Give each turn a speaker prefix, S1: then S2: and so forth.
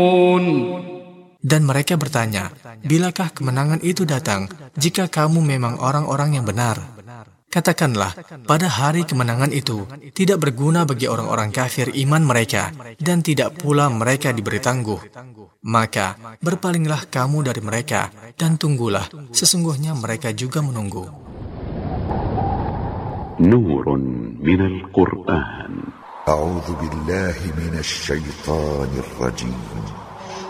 S1: Dan mereka bertanya, bilakah kemenangan itu datang jika kamu memang orang-orang yang benar? Katakanlah, pada hari kemenangan itu tidak berguna bagi orang-orang kafir iman mereka, dan tidak pula mereka diberi tangguh. Maka berpalinglah kamu dari mereka, dan tunggulah, sesungguhnya mereka juga menunggu.
S2: Nurun minal Qur'an.
S3: A'udzu billahi minasy syaithanir rajim.